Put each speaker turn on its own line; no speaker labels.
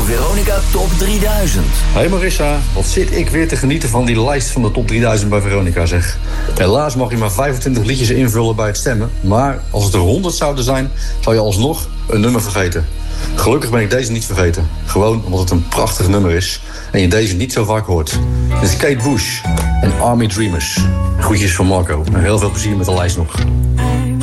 Veronica Top 3000.
Hey Marissa, wat zit ik weer te genieten van die lijst van de Top 3000 bij Veronica, zeg. Helaas mag je maar 25 liedjes invullen bij het stemmen. Maar als het er 100 zouden zijn, zou je alsnog een nummer vergeten. Gelukkig ben ik deze niet vergeten. Gewoon omdat het een prachtig nummer is en je deze niet zo vaak hoort. Dit is Kate Bush en Army Dreamers. Groetjes van Marco en heel veel plezier met de lijst nog.